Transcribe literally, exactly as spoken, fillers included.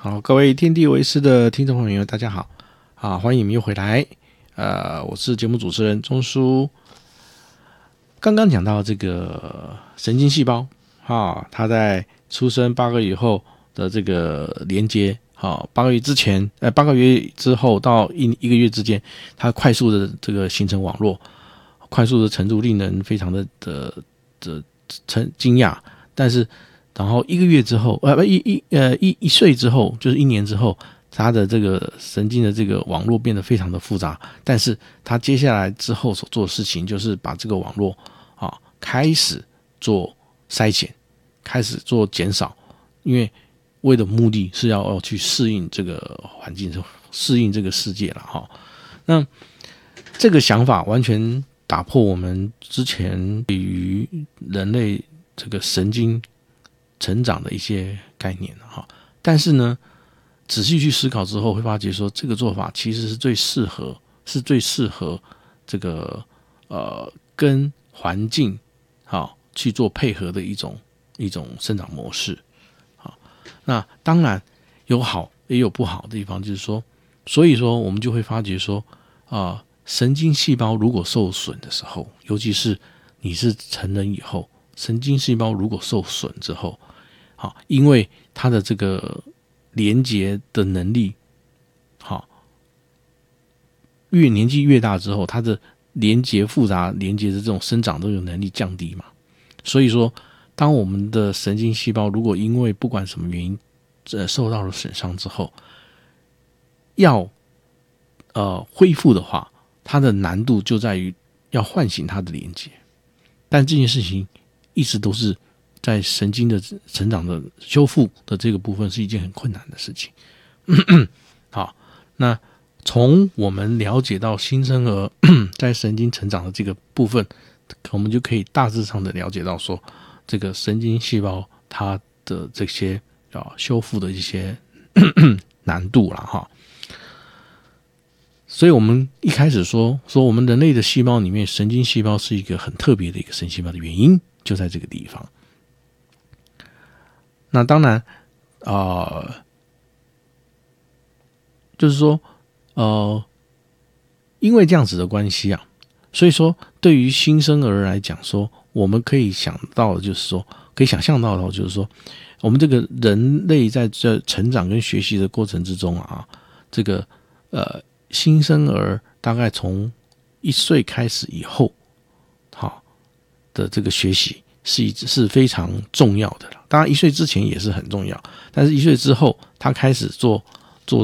好，各位天地为师的听众朋友，大家好啊，欢迎你们又回来。呃，我是节目主持人钟叔。刚刚讲到这个神经细胞啊，它在出生八个月以后的这个连接，好，八个月之前，呃，八个月之后到一一个月之间，它快速的这个形成网络，快速的程度令人非常的的的成惊讶，但是。然后一个月之后，呃，不一一呃一一岁之后，就是一年之后，它的这个神经的这个网络变得非常的复杂。但是它接下来之后所做的事情，就是把这个网络啊开始做筛减，开始做减少，因为为的目的是要要去适应这个环境，适应这个世界了哈。那这个想法完全打破我们之前对于人类这个神经成长的一些概念哈，但是呢，仔细去思考之后，会发觉说这个做法其实是最适合，是最适合这个呃跟环境好去做配合的一种一种生长模式。好，那当然有好也有不好的地方，就是说，所以说我们就会发觉说啊、呃，神经细胞如果受损的时候，尤其是你是成人以后，神经细胞如果受损之后。好，因为它的这个连接的能力，好，越年纪越大之后，它的连接复杂连接的这种生长都有能力降低嘛。所以说，当我们的神经细胞如果因为不管什么原因，呃，受到了损伤之后，要呃恢复的话，它的难度就在于要唤醒它的连接。但这件事情一直都是。在神经的成长的修复的这个部分是一件很困难的事情。好，那从我们了解到新生儿在神经成长的这个部分，我们就可以大致上的了解到说，这个神经细胞它的这些啊修复的一些难度了哈。所以我们一开始说说我们人类的细胞里面，神经细胞是一个很特别的一个神经细胞的原因，就在这个地方。那当然，呃，就是说，呃，因为这样子的关系啊，所以说对于新生儿来讲说，我们可以想到的就是说，可以想象到的就是说，我们这个人类在这成长跟学习的过程之中啊，这个呃新生儿大概从一岁开始以后，好的这个学习。是是非常重要的了，当然一岁之前也是很重要，但是一岁之后，他开始做